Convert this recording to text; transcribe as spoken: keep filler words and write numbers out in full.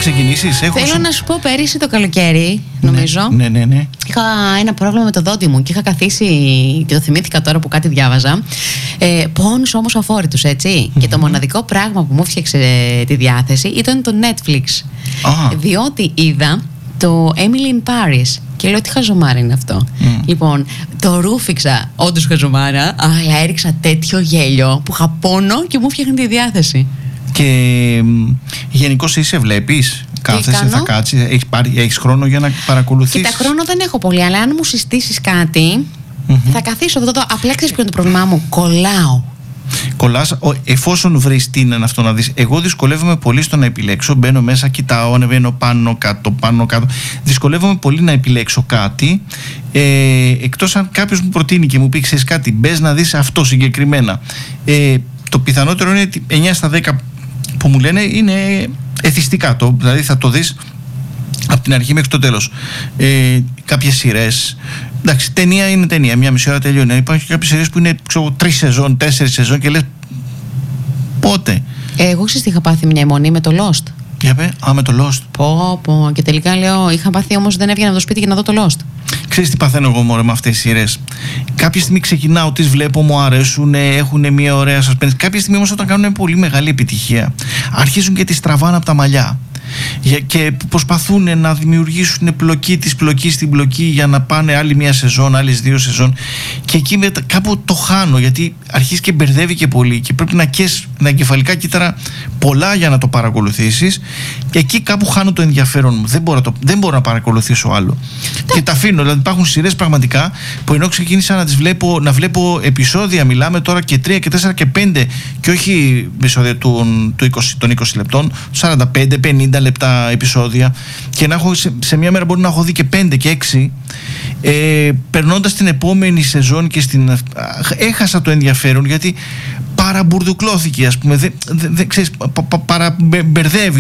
ξεκινήσεις? Έχω Θέλω σου... να σου πω, πέρυσι το καλοκαίρι, νομίζω. Ναι, ναι, ναι. Είχα ένα πρόβλημα με το δόντι μου και είχα καθίσει, και το θυμήθηκα τώρα που κάτι διάβαζα. Ε, πόνους όμως αφόρητους, έτσι. Mm-hmm. Και το μοναδικό πράγμα που μου έφτιαξε τη διάθεση ήταν το Netflix. Ah. Διότι είδα το Emily in Paris. Και λέω τι χαζομάρα είναι αυτό. Mm. Λοιπόν, το ρούφηξα, όντως χαζομάρα, αλλά έριξα τέτοιο γέλιο που είχα πόνο και μου φτιάχνει τη διάθεση. Και γενικώς είσαι, βλέπεις, κάθεσαι, θα κάτσεις, έχεις, έχεις χρόνο για να παρακολουθείς? Κοίτα, χρόνο δεν έχω πολύ, αλλά αν μου συστήσεις κάτι, mm-hmm. θα καθίσω εδώ. Απλά ξέρεις ποιο είναι το πρόβλημά μου? Κολλάω. Κολλάς, εφόσον βρεις τι είναι αυτό να δεις. Εγώ δυσκολεύομαι πολύ στο να επιλέξω. Μπαίνω μέσα, κοιτάω, ανεβαίνω πάνω κάτω, πάνω κάτω. Δυσκολεύομαι πολύ να επιλέξω κάτι. Ε, εκτός αν κάποιος μου προτείνει και μου πει, ξέρεις κάτι, μπες να δεις αυτό συγκεκριμένα. Ε, το πιθανότερο είναι εννιά στα δέκα που μου λένε είναι εθιστικά. Το, δηλαδή θα το δεις από την αρχή μέχρι το τέλος. Ε, κάποιες σειρές. Εντάξει, ταινία είναι ταινία, μια μισή ώρα τελειώνει. Υπάρχουν και κάποιες σειρές που είναι ξέρω, τρεις σεζόν, τέσσερις σεζόν και λες πότε. Εγώ ξέρεις τι είχα πάθει μια αιμονή με το Lost. Για πέ, α, με το Lost. Πω, πω. Και τελικά λέω, είχα πάθει όμως δεν έβγαινα από το σπίτι για να δω το Lost. Ξέρεις τι παθαίνω εγώ μωρέ με αυτές τις σειρές? Κάποια στιγμή ξεκινάω, τις βλέπω, μου αρέσουν, έχουν μια ωραία suspense. Κάποια στιγμή όμως όταν κάνουν πολύ μεγάλη επιτυχία, αρχίζουν και τις τραβάνε από τα μαλλιά. Και προσπαθούν να δημιουργήσουν πλοκή της πλοκής στην πλοκή για να πάνε άλλη μια σεζόν, άλλες δύο σεζόν. Και εκεί με, κάπου το χάνω, γιατί αρχίζει και μπερδεύει και πολύ. Και πρέπει να καίς τα εγκεφαλικά κύτταρα πολλά για να το παρακολουθήσεις. Και εκεί κάπου χάνω το ενδιαφέρον μου. Δεν μπορώ, το, δεν μπορώ να παρακολουθήσω άλλο. Και τα αφήνω. Δηλαδή υπάρχουν σειρές πραγματικά που ενώ ξεκίνησα να τις βλέπω, να βλέπω επεισόδια, μιλάμε τώρα και τρία και τέσσερα και πέντε, και όχι επεισόδια των είκοσι λεπτών, σαράντα πέντε πενήντα λεπτά επεισόδια, και να έχω σε, σε μια μέρα μπορεί να έχω δει και πέντε και έξι, ε, περνώντας την επόμενη σεζόν και στην, έχασα το ενδιαφέρον, γιατί παραμπουρδουκλώθηκε, ας πούμε, δεν δε, δε, ξέρεις, πα, πα, παραμπερδεύει.